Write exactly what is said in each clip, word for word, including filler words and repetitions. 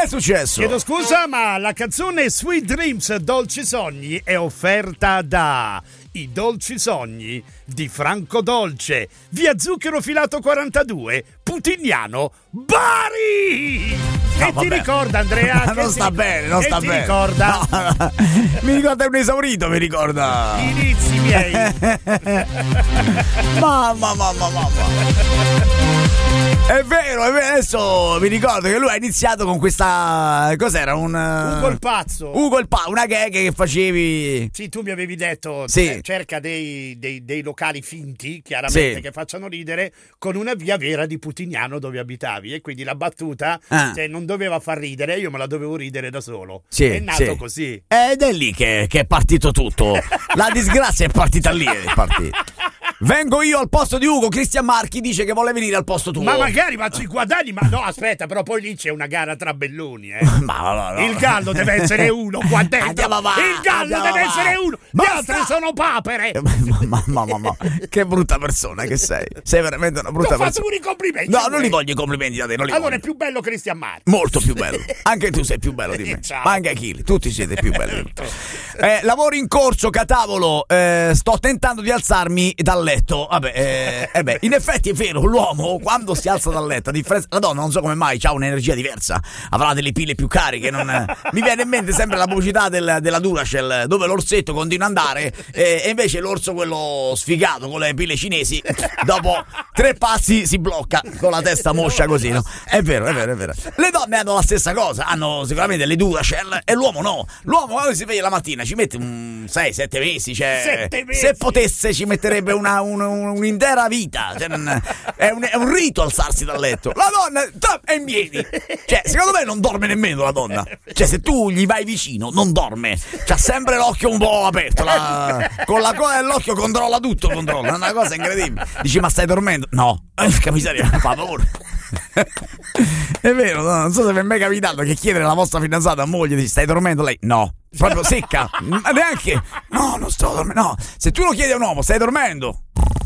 è successo? Chiedo scusa, ma la canzone Sweet Dreams, Dolci Sogni è offerta da I Dolci Sogni di Franco Dolce, via Zucchero Filato quarantadue, Putignano, Bari! No, che vabbè. ti ricorda, Andrea? Ma non Che sta ti- bene, non che sta ti bene. ricorda? No, no. Mi ricorda un esaurito, mi ricorda. Gli inizi miei. Mamma, mamma, mamma. È vero, è vero, adesso mi ricordo che lui ha iniziato con questa. Cos'era? Un. Ugo il pazzo. Ugo il pazzo, una gag che facevi. Sì, tu mi avevi detto, Sì. eh, cerca dei, dei, dei locali finti, chiaramente, Sì. che facciano ridere, con una via vera di Putignano dove abitavi. E quindi la battuta Ah. cioè, non doveva far ridere, io me la dovevo ridere da solo. Sì, è nato sì. così. Ed è lì che, che è partito tutto. La disgrazia è partita lì. È partita. Vengo io al posto di Ugo. Cristian Marchi dice che vuole venire al posto tuo. Ma magari, ma ci guadagni, ma no, aspetta, però poi lì c'è una gara tra belloni, eh. Ma no, no. Il gallo deve essere uno qua dentro. Andiamo avanti, Il gallo andiamo deve avanti. essere uno. Gli Basta. altri sono papere. Mamma, mamma, mamma, che brutta persona che sei. Sei veramente una Ti brutta ho fatto persona. pure i complimenti. No, non li eh. voglio i complimenti da te. Non li Allora voglio. è più bello Cristian Marchi. Molto più bello. Anche tu sei più bello di me. Ciao. Ma anche Achille, tutti siete più belli di me. Eh, lavoro in corso, catavolo. Eh, sto tentando di alzarmi dal letto. Vabbè, eh, eh beh, in effetti è vero, l'uomo quando si alza dal letto, a differenza la donna, non so come mai, ha un'energia diversa. Avrà delle pile più cariche. Non... Mi viene in mente sempre la pubblicità del, della Duracell, dove l'orsetto continua ad andare eh, e invece l'orso, quello sfigato con le pile cinesi, dopo tre passi si blocca con la testa moscia così, no? È vero, è vero, è vero. Le donne hanno la stessa cosa, hanno sicuramente le Duracell e l'uomo no. L'uomo quando si sveglia la mattina ci mette un sei sette mesi, cioè Sette mesi. se potesse ci metterebbe una, un, un, un'intera vita, cioè, non- è, un, è un rito alzarsi dal letto. La donna ta, è in piedi, cioè secondo me non dorme nemmeno la donna, cioè se tu gli vai vicino non dorme, c'ha sempre l'occhio un po' aperto, la, con la coda dell'occhio controlla tutto, controlla, è una cosa incredibile. Dici ma stai dormendo? No, che miseria, fa paura. È vero, no? Non so se vi è mai capitato che chiedere alla vostra fidanzata a moglie di stai dormendo, lei no, proprio secca, ma neanche no, non sto dormendo, no, se tu lo chiedi a un uomo stai dormendo,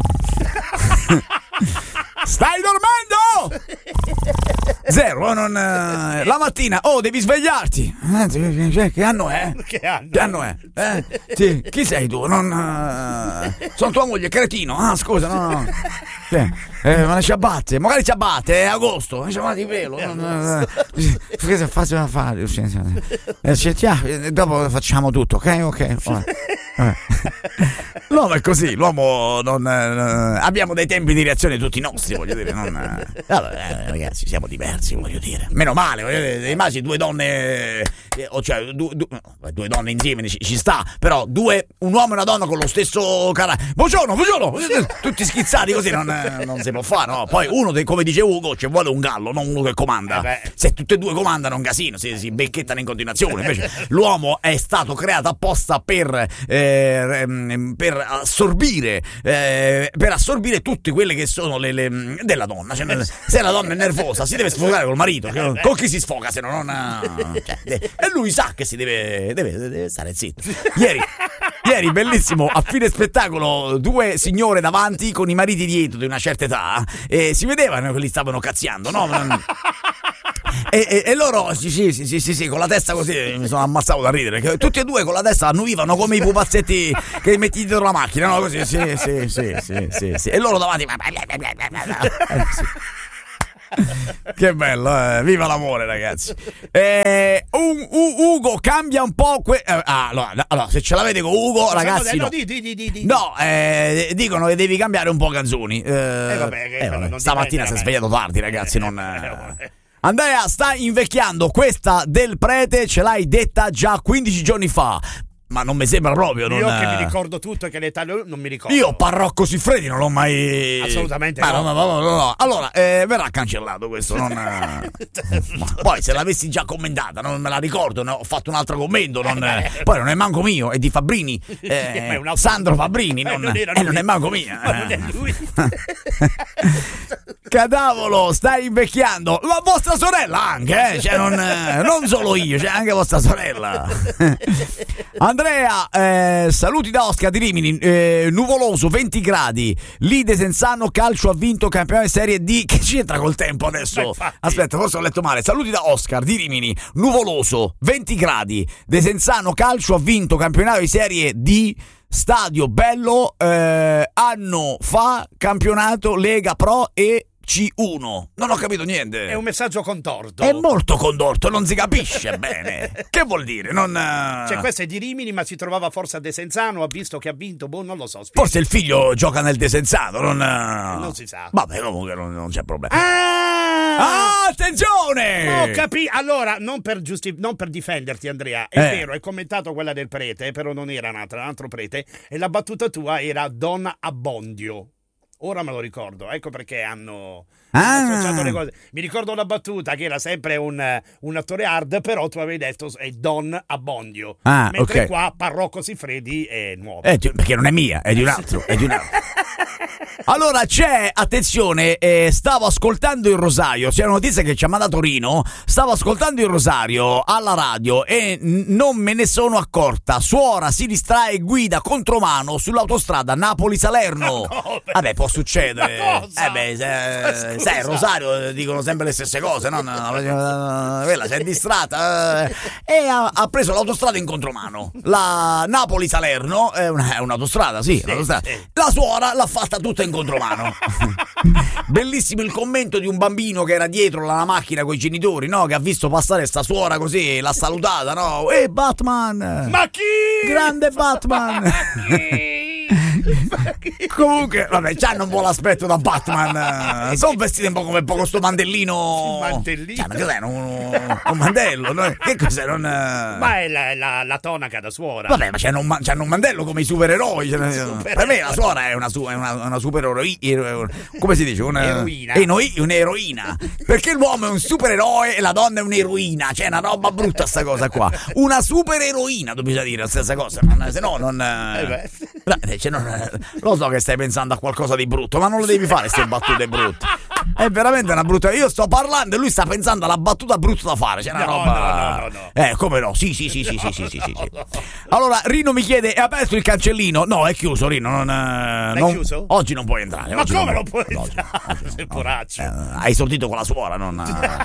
stai dormendo? Zero, non, eh, la mattina, oh, devi svegliarti. Eh, che anno è? Che anno? Che anno è? Eh? Sì, chi sei tu? Non, eh, sono tua moglie, cretino. Ah, scusa, no, no. Eh, eh, ma le ciabatte, magari ciabatte, è agosto, le ciabatte di pelo. Non, eh, che se faccio fare? Eh, cerchiamo, eh, dopo facciamo tutto, ok? Ok. Eh. L'uomo è così, l'uomo non eh, abbiamo dei tempi di reazione tutti nostri, voglio dire, non eh, allora, eh, ragazzi, siamo diversi, voglio dire. Meno male, voglio dire, immagini due donne eh, o cioè du, du, due donne insieme ci, ci sta, però due un uomo e una donna con lo stesso carattere. Buongiorno, buongiorno, tutti schizzati così non, eh, non si può fare, no? Poi uno, de, come dice Ugo, ci vuole un gallo, non uno che comanda. Eh Se tutte e due comandano è un casino, si, si becchettano in continuazione. Invece l'uomo è stato creato apposta per eh, per assorbire eh, per assorbire tutte quelle che sono le, le della donna, cioè, se la donna è nervosa si deve sfogare col marito, cioè, con chi si sfoga se no non cioè, e lui sa che si deve, deve, deve stare zitto. Ieri Ieri bellissimo, a fine spettacolo, due signore davanti con i mariti dietro di una certa età e si vedevano che li stavano cazziando, no? E, e, e loro sì sì, sì sì sì sì con la testa così mi sono ammazzato da ridere, che tutti e due con la testa annuvivano come i pupazzetti che metti dietro la macchina, no? Così sì sì sì sì sì, sì. E loro davanti eh, sì. Che bello, eh. Viva l'amore, ragazzi. Eh, un, un, Ugo cambia un po' que- eh, ah, allora, allora, se ce l'avete con Ugo, ragazzi, no, no, di, di, di, di. no eh, dicono che devi cambiare un po' canzoni. Eh, Eh, vabbè, che eh, vabbè, non stamattina si è dipende, svegliato tardi, ragazzi. Non, eh. Andrea, stai invecchiando. Questa del prete ce l'hai detta già quindici giorni fa. Ma non mi sembra proprio. Non... Io che mi ricordo tutto e che l'età non mi ricordo. Io Parrocco Siffredi non l'ho mai. Assolutamente ma no. No, no, no, no, no. Allora, eh, verrà cancellato questo. Non... Poi se l'avessi già commentata, non me la ricordo. Ne ho fatto un altro commento. Non... Poi non è manco mio, è di Fabbrini. Eh, un altro... Sandro Fabbrini. Non... non era eh, non è manco mia. Ma non è lui. Cadavolo, stai invecchiando. La vostra sorella anche, eh? Cioè, non, non solo io, c'è cioè anche vostra sorella. Andrea, eh, saluti da Oscar di Rimini, eh, nuvoloso, venti gradi, lì Desenzano Calcio ha vinto campionato di Serie D. Che c'entra col tempo adesso? Beh, aspetta, forse ho letto male. Saluti da Oscar di Rimini, nuvoloso, venti gradi, Desenzano Calcio ha vinto campionato di Serie D. Stadio bello, eh, anno fa campionato Lega Pro e C uno. Non ho capito niente. È un messaggio contorto. È molto condotto, non si capisce bene. Che vuol dire? Non... Cioè, questo è di Rimini, ma si trovava forse a Desenzano, ha visto che ha vinto, boh, non lo so. Spiega. Forse il figlio gioca nel Desenzano, non... Non si sa. Vabbè, comunque non, non c'è problema. Ah! Ah, attenzione! Ho capito. Allora, non per, giusti- non per difenderti, Andrea, è Eh. vero, hai commentato quella del prete, però non era un altro, un altro prete, e la battuta tua era Don Abbondio. Ora me lo ricordo, ecco perché hanno Ah. associato le cose. Mi ricordo la battuta che era sempre un, un attore hard, però tu avevi detto è Don Abbondio. Ah, mentre ok. qua Parrocco Siffredi è nuovo. Eh, ti- perché non è mia, è di un altro, è di un altro. Allora c'è, attenzione, eh, stavo ascoltando il Rosario, c'è una notizia che ci ha mandato Rino, stavo ascoltando il Rosario alla radio e n- non me ne sono accorta, suora si distrae e guida contromano sull'autostrada Napoli-Salerno. Ma come? Vabbè, può succedere. Ma cosa? Eh beh, se- Scusa. sai, il Rosario eh, dicono sempre le stesse cose, no? No, no, no, quella si è distratta eh, e ha, ha preso l'autostrada in contromano. La Napoli-Salerno è, una, è un'autostrada, sì, un'autostrada. sì. La suora l'ha fatta tutta in contromano. Bellissimo il commento di un bambino che era dietro la macchina con i genitori, no? Che ha visto passare sta suora così, l'ha salutata, no? Eh, Batman! Ma chi? Grande Batman! Ma chi? Comunque, vabbè, c'hanno un buon aspetto da Batman. Sono vestiti un po' come poco sto mandellino. Mandellino? Cioè, ma cos'è? Un, un mandello? no? Che cos'è? Non... Ma è la, la, la tonaca da suora. Vabbè, ma c'hanno un, ma- c'hanno un mandello come i supereroi. Cioè, Supereroi. per me la suora è una, su- è una, una supereroi. Come si dice? Una, Eroina. Enoi- un'eroina. Perché l'uomo è un supereroe e la donna è un'eroina. Cioè, è una roba brutta sta cosa qua. Una supereroina, dobbiamo dire la stessa cosa. Non- Se no, non. Eh beh. Beh, cioè, non- lo so che stai pensando a qualcosa di brutto, ma non lo devi fare queste battute brutte. È veramente una brutta. Io sto parlando e lui sta pensando alla battuta brutta da fare. C'è una No, roba. no, no, no, no. Eh, come no? Sì, sì, sì, sì, sì, sì, sì, sì, sì. Allora, Rino mi chiede: è aperto il cancellino? No, è chiuso, Rino. Non, eh, non- chiuso? Oggi non puoi entrare. Ma oggi come non non puoi oggi- entrare? oggi no, Sei no. poraccio. Eh, hai sortito con la suora, non.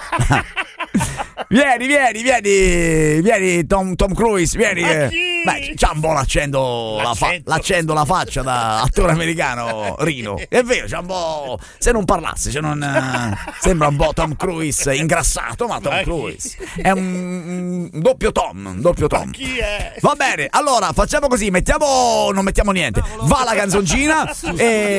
Vieni, vieni, vieni, vieni, Tom, Tom Cruise, vieni. Ma eh. chi? Beh, c'ha un po' l'accendo, la fa- L'accento. l'accendo la faccia da attore americano, Rino. È vero, c'ha un po'. Se non parlasse, se non. eh, sembra un po' Tom Cruise ingrassato, ma Tom Ma chi? Cruise. È un, un doppio Tom, un doppio Tom. Chi è? Va bene, allora facciamo così, mettiamo. Non mettiamo niente. Va la canzoncina e.